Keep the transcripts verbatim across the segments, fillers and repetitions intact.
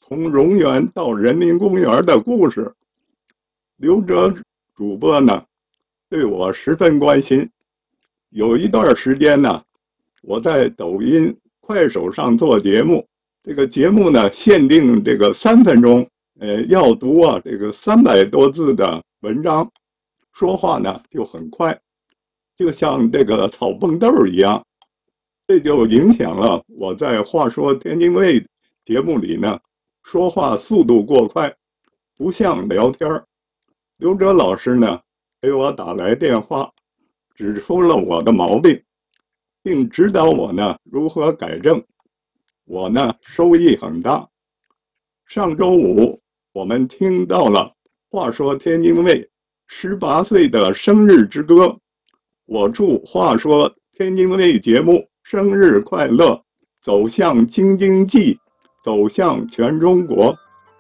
从荣园到人民公园的故事。刘哲主播呢，对我十分关心。有一段时间呢，我在抖音、快手上做节目，这个节目呢限定这个三分钟，呃，要读啊这个三百多字的文章，说话呢就很快，就像这个草蹦豆一样。这就影响了我在《话说天津卫》节目里呢，说话速度过快，不像聊天。刘哲老师呢给我打来电话，指出了我的毛病，并指导我呢如何改正。我呢收益很大。上周五我们听到了《话说天津卫》十八岁的生日之歌。我祝《话说天津卫》节目生日快乐，走向京津冀，走向全中国。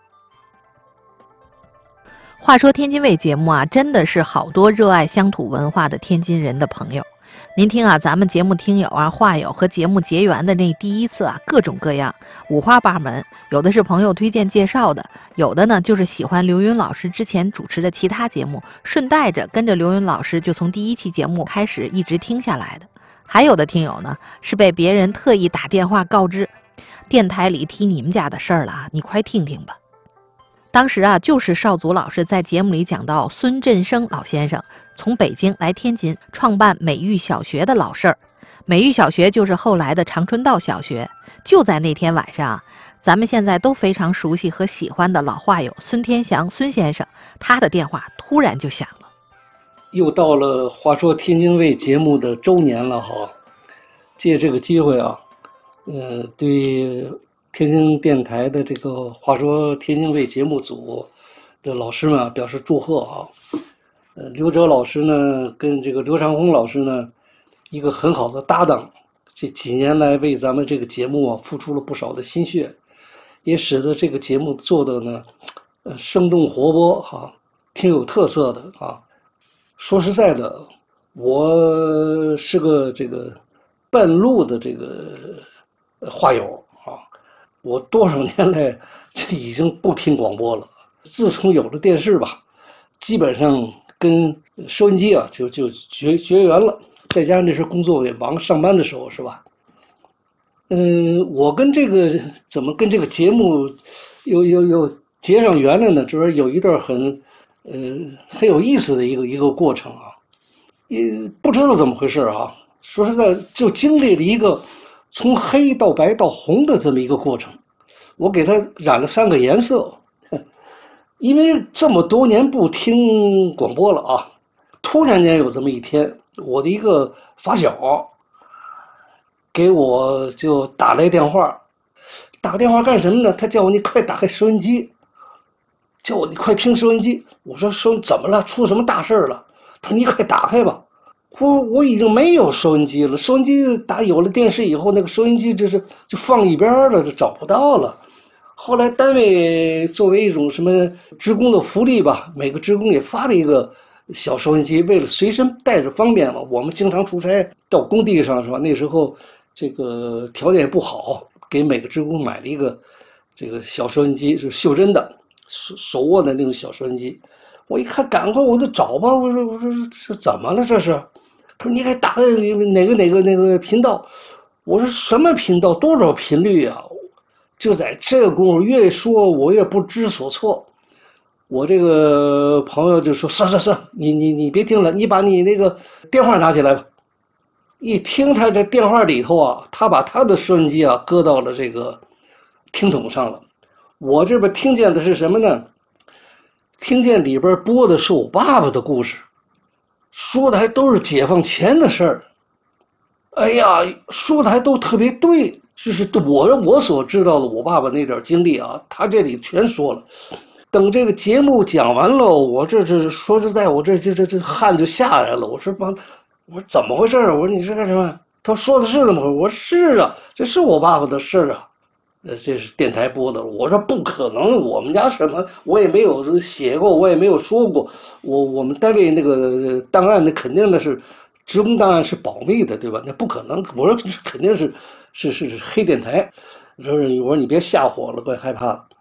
话说天津卫节目啊，真的是好多热爱乡土文化的天津人的朋友。您听啊，咱们节目听友啊、话友和节目结缘的那第一次啊，各种各样，五花八门。有的是朋友推荐介绍的，有的呢就是喜欢刘云老师之前主持的其他节目，顺带着跟着刘云老师就从第一期节目开始一直听下来的。还有的听友呢，是被别人特意打电话告知，电台里提你们家的事儿了啊，你快听听吧。当时啊，就是少祖老师在节目里讲到孙振生老先生从北京来天津创办美育小学的老事儿。美育小学就是后来的长春道小学。就在那天晚上，咱们现在都非常熟悉和喜欢的老话友孙天祥孙先生，他的电话突然就响了。 又到了话说天津卫节目的周年了哈，借这个机会啊，呃，对天津电台的这个话说天津卫节目组的老师们啊表示祝贺啊。呃，刘哲老师呢跟这个刘长红老师呢一个很好的搭档，这几年来为咱们这个节目啊付出了不少的心血，也使得这个节目做的呢呃生动活泼哈、啊，挺有特色的啊。说实在的，我是个这个半路的这个话友啊，我多少年来这已经不听广播了。自从有了电视吧，基本上跟收音机啊就就绝绝缘了。再加上那时候工作也忙，上班的时候是吧？嗯，我跟这个怎么跟这个节目又又又结上缘了呢？就是有一段很。呃，很有意思的一个一个过程啊，也不知道怎么回事啊。说实在，就经历了一个从黑到白到红的这么一个过程。我给它染了三个颜色，因为这么多年不听广播了啊，突然间有这么一天，我的一个发小给我就打来电话，打个电话干什么呢？他叫我你快打开收音机。叫我你快听收音机，我说收怎么了？出什么大事了？他说你快打开吧。我我已经没有收音机了，收音机打有了电视以后，那个收音机就是就放一边了，就找不到了。后来单位作为一种什么职工的福利吧，每个职工也发了一个小收音机，为了随身带着方便嘛。我们经常出差到工地上是吧？那时候这个条件也不好，给每个职工买了一个这个小收音机，是袖珍的。手手握的那种小收音机，我一看，赶快我就找吧。我说我说这怎么了这是？他说你该打开哪个哪个哪个频道？我说什么频道？多少频率啊？就在这个功夫，越说我越不知所措。我这个朋友就说：“是是是，你你你别听了，你把你那个电话拿起来吧。”一听他这电话里头啊，他把他的收音机啊搁到了这个听筒上了。我这边听见的是什么呢？听见里边播的是我爸爸的故事，说的还都是解放前的事儿。哎呀，说的还都特别对，就是我我所知道的我爸爸那点经历啊，他这里全说了。等这个节目讲完了，我这这说实在，我这这这这汗就下来了。我说帮，我说怎么回事？我说你是干什么？他说的是怎么回事？我说是啊，这是我爸爸的事啊。呃，这是电台播的。我说不可能，我们家什么我也没有写过，我也没有说过。我我们单位那个档案，那肯定的是职工档案是保密的，对吧？那不可能。我说肯定是是是是黑电台。说我说你别吓唬我了，怪害怕。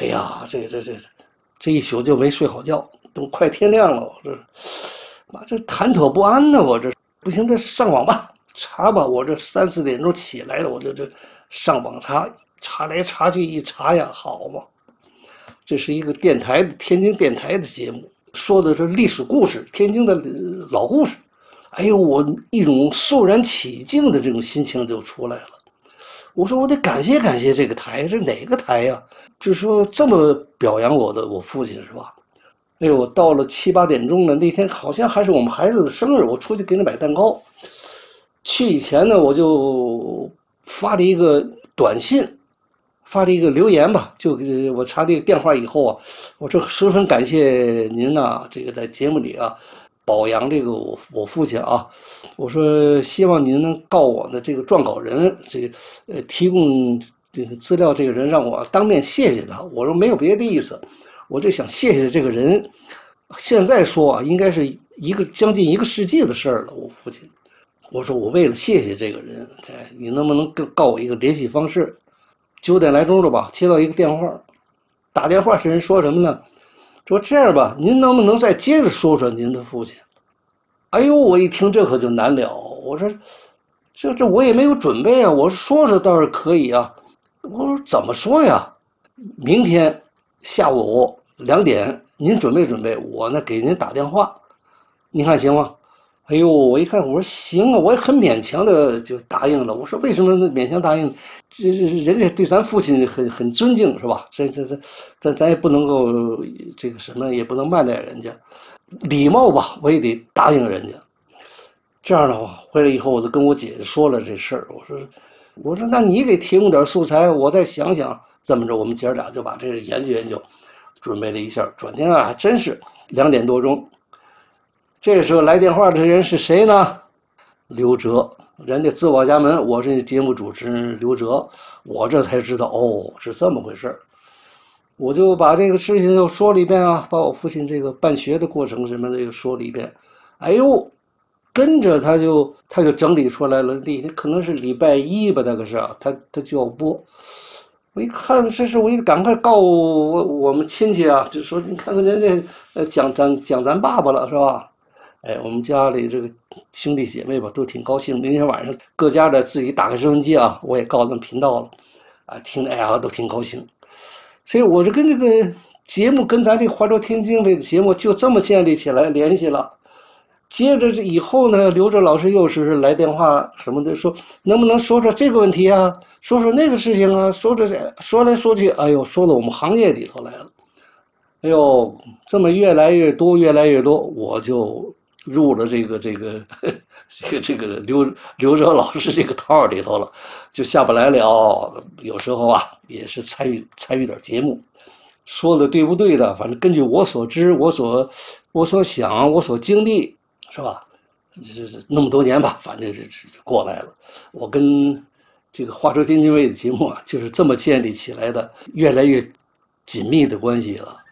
哎呀，这这这这一宿就没睡好觉，都快天亮了，我这妈这忐忑不安呢，我这不行，这上网吧查吧，我这三四点钟起来了，我这这上网查查来查去一查呀，好嘛，这是一个电台的天津电台的节目，说的是历史故事，天津的老故事。哎呦，我一种肃然起敬的这种心情就出来了。我说我得感谢感谢这个台，这哪个台呀？就说这么表扬我的我父亲是吧？哎呦，到了七八点钟了，那天好像还是我们孩子的生日，我出去给他买蛋糕。去以前呢，我就发了一个短信，发了一个留言吧，就给我查这个电话以后啊，我说十分感谢您呐，这个在节目里啊表扬这个我我父亲啊，我说希望您能告我的这个撰稿人，这个呃提供这个资料这个人让我当面谢谢他。我说没有别的意思，我就想谢谢这个人。现在说啊，应该是一个将近一个世纪的事儿了。我父亲，我说我为了谢谢这个人，你能不能告我一个联系方式？九点来钟了吧，接到一个电话，打电话是人说什么呢？说这样吧，您能不能再接着说说您的父亲？哎呦，我一听这可就难了。我说，这这我也没有准备啊。我说说倒是可以啊。我说怎么说呀？明天下午两点，您准备准备，我呢给您打电话，您看行吗？哎呦，我一看，我说行啊，我也很勉强的就答应了。我说为什么勉强答应？这这人家对咱父亲很很尊敬是吧？这这这咱咱也不能够这个什么，也不能慢待人家，礼貌吧，我也得答应人家。这样的话，回来以后我就跟我姐姐说了这事儿。我说我说那你给提供点素材，我再想想。这么着，我们姐俩就把这个研究研究，准备了一下。转天啊，还真是两点多钟。这时候来电话的人是谁呢？刘哲，人家自报家门，我是节目主持人刘哲。我这才知道，哦，是这么回事。我就把这个事情又说了一遍啊，把我父亲这个办学的过程什么的又说了一遍。哎呦，跟着他就他就整理出来了，那天可能是礼拜一吧，那个是啊，他他就要播。我一看这是，我一赶快告我我们亲戚啊，就说你看看人家呃讲咱讲咱爸爸了是吧？哎，我们家里这个兄弟姐妹吧都挺高兴。明天晚上各家的自己打开收音机啊，我也告诉他们频道了，啊，听哎呀都挺高兴。所以我是跟这个节目跟咱这个华州天津卫的节目就这么建立起来联系了。接着以后呢，刘哲老师又是来电话什么的，说能不能说说这个问题啊，说说那个事情啊，说着说来说去，哎呦，说到我们行业里头来了。哎呦，这么越来越多，越来越多，我就入了这个这个这个这个刘刘哲老师这个套里头了，就下不来了。有时候啊，也是参与参与点节目，说的对不对的，反正根据我所知，我所我所想，我所经历。是吧？这这那么多年吧，反正是过来了。我跟这个华州天津卫的节目啊，就是这么建立起来的，越来越紧密的关系了。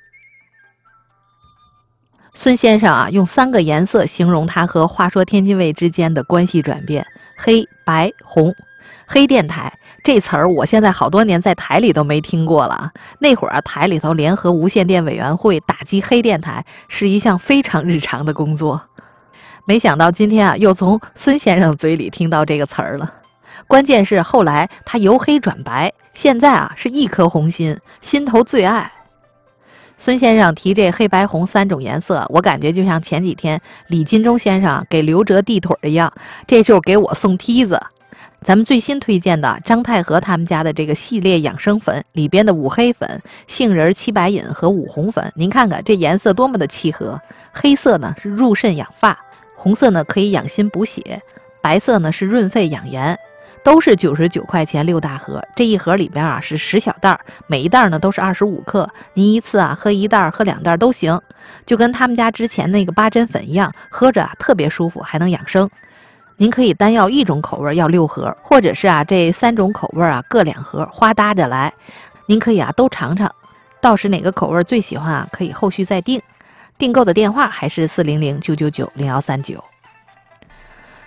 孙先生啊，用三个颜色形容他和话说天津卫之间的关系转变：黑、白、红。黑电台这词儿，我现在好多年在台里都没听过了。那会儿啊，台里头联合无线电委员会打击黑电台是一项非常日常的工作。没想到今天啊，又从孙先生嘴里听到这个词儿了。关键是后来他由黑转白，现在啊是一颗红心，心头最爱。孙先生提这黑白红三种颜色，我感觉就像前几天李金忠先生给刘哲递腿一样，这就是给我送梯子。咱们最新推荐的张太和他们家的这个系列养生粉里边的五黑粉、杏仁七白饮和五红粉，您看看这颜色多么的契合。黑色呢是入肾养发，红色呢可以养心补血，白色呢是润肺养颜，都是九十九块钱六大盒。这一盒里边啊是十小袋，每一袋呢都是二十五克，您一次啊喝一袋喝两袋都行，就跟他们家之前那个八珍粉一样，喝着啊特别舒服，还能养生。您可以单要一种口味要六盒，或者是啊这三种口味啊各两盒，花搭着来。您可以啊都尝尝，到时哪个口味最喜欢啊，可以后续再订。订购的电话还是四零零九九九零幺三九。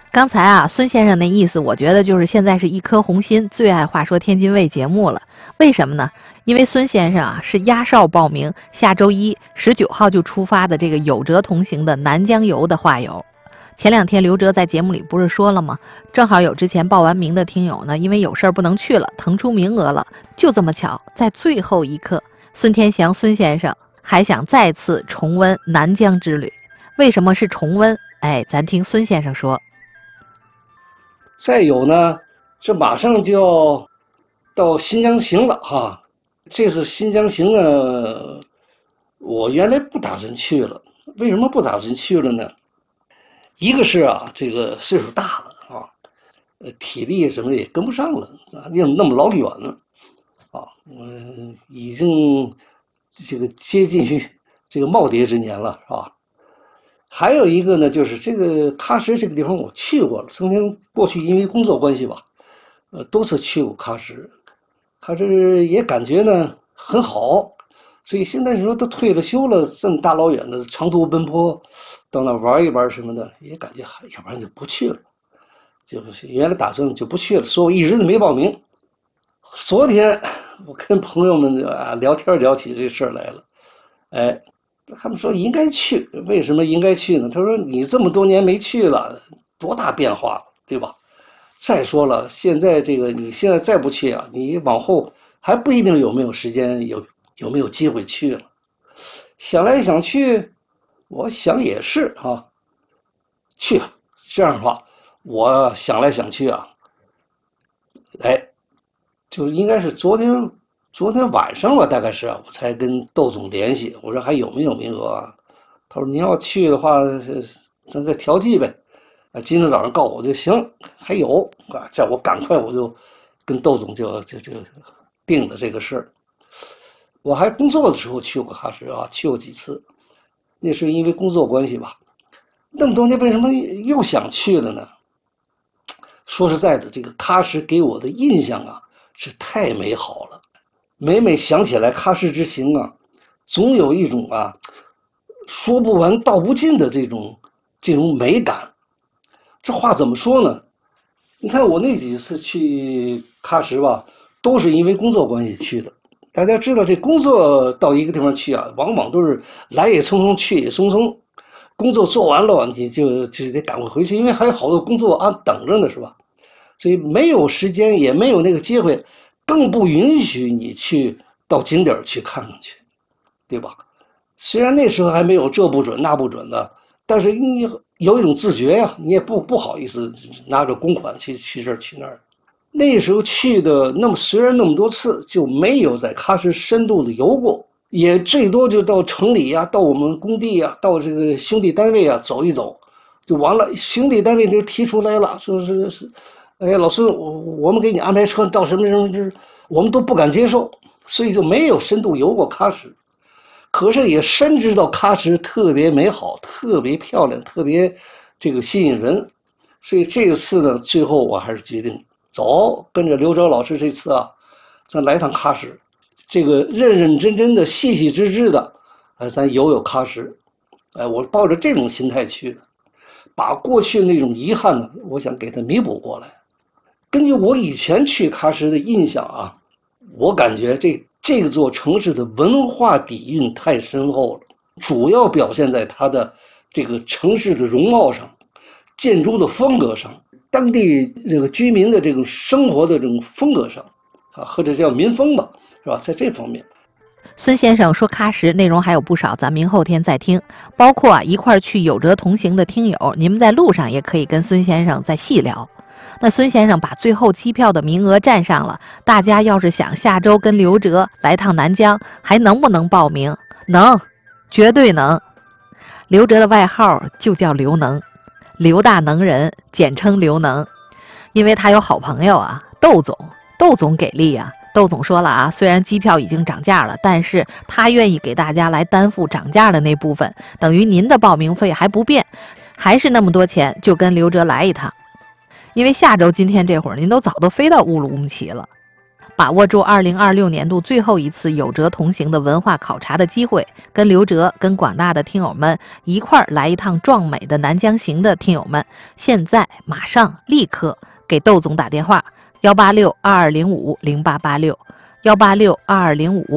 刚才啊，孙先生那意思，我觉得就是现在是一颗红心，最爱话说天津卫节目了。为什么呢？因为孙先生啊是压哨报名下周一十九号就出发的这个有辙同行的南疆游的话友。前两天刘哲在节目里不是说了吗？正好有之前报完名的听友呢，因为有事儿不能去了，腾出名额了。就这么巧，在最后一刻，孙天祥孙先生还想再次重温南疆之旅。为什么是重温？哎，咱听孙先生说。 再有呢，这马上就要到新疆行了哈。这次新疆行呢，我原来不打算去了。为什么不打算去了呢？一个是啊，这个岁数大了啊，呃，体力什么也跟不上了啊，那那么老远了啊，嗯，已经这个接近于这个耄耋之年了，是吧？还有一个呢，就是这个喀什这个地方我去过了，曾经过去因为工作关系吧，呃，多次去过喀什，喀什也感觉呢很好，所以现在你说都退了休了，这么大老远的长途奔波，到那玩一玩什么的，也感觉要不然就不去了，就是原来打算就不去了，所以我一直都没报名。昨天我跟朋友们啊聊天聊起这事儿来了，哎。他们说应该去，为什么应该去呢？他说你这么多年没去了，多大变化，对吧？再说了，现在这个你现在再不去啊，你往后还不一定有没有时间，有有没有机会去了。想来想去，我想也是啊，去这样的话，我想来想去啊，哎，就是应该是昨天。昨天晚上吧，大概是啊，我才跟窦总联系，我说还有没有名额啊？他说你要去的话，咱再调剂呗。啊，今天早上告诉我就行，还有啊，这我赶快我就跟窦总就就就定的这个事儿。我还工作的时候去过喀什啊，去过几次，那是因为工作关系吧。那么多年为什么又想去了呢？说实在的，这个喀什给我的印象啊是太美好了。每每想起来喀什之行啊，总有一种啊说不完道不尽的这种这种美感。这话怎么说呢？你看我那几次去喀什吧，都是因为工作关系去的。大家知道，这工作到一个地方去啊，往往都是来也匆匆，去也匆匆。工作做完了，你就就得赶快回去，因为还有好多工作啊等着呢，是吧？所以没有时间，也没有那个机会。更不允许你去到景点去看看去，对吧？虽然那时候还没有这不准那不准的，但是你有一种自觉呀、啊，你也不不好意思拿着公款去去这儿去那儿。那时候去的那么虽然那么多次，就没有在喀什深度的游过，也最多就到城里呀、啊，到我们工地呀、啊，到这个兄弟单位啊走一走，就完了。兄弟单位就提出来了，说是是。哎，老孙，我我们给你安排车到什么什么，就是我们都不敢接受，所以就没有深度游过喀什。可是也深知道喀什特别美好，特别漂亮，特别这个吸引人。所以这次呢，最后我还是决定走，跟着刘哲老师这次啊，咱来趟喀什，这个认认真真的、细细致致的，哎，咱游游喀什。哎，我抱着这种心态去的，把过去那种遗憾呢，我想给它弥补过来。根据我以前去喀什的印象啊，我感觉这这座城市的文化底蕴太深厚了，主要表现在它的这个城市的容貌上、建筑的风格上、当地这个居民的这种生活的这种风格上，啊，或者叫民风吧，是吧？在这方面， 孙先生说喀什内容还有不少，咱明后天再听，包括啊一块儿去有辙同行的听友，你们在路上也可以跟孙先生再细聊。那孙先生把最后机票的名额占上了，大家要是想下周跟刘哲来趟南疆，还能不能报名？能，绝对能。刘哲的外号就叫刘能，刘大能人，简称刘能，因为他有好朋友啊，窦总，窦总给力啊。窦总说了啊，虽然机票已经涨价了，但是他愿意给大家来担负涨价的那部分，等于您的报名费还不变，还是那么多钱，就跟刘哲来一趟。因为下周今天这会儿您都早都飞到乌鲁木齐了。 把握住二零二六年度最后一次有辙同行的文化考察的机会，跟刘哲、跟广大的听友们一块儿来一趟壮美的南疆行的听友们，现在马上立刻给窦总打电话：幺八六二二零五零八八六，幺八六二二零五